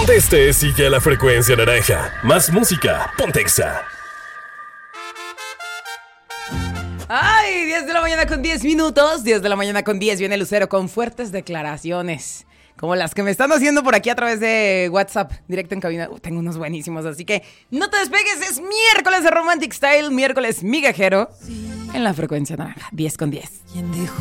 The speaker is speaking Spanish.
donde estés, sigue a la frecuencia naranja. Más música, ponte Exa. Ay, 10 de la mañana con 10 minutos. 10 de la mañana con 10 viene Lucero con fuertes declaraciones, como las que me están haciendo por aquí a través de WhatsApp, directo en cabina. Tengo unos buenísimos, así que no te despegues. Es miércoles de Romantic Style, miércoles migajero, en la frecuencia naranja, 10 con 10.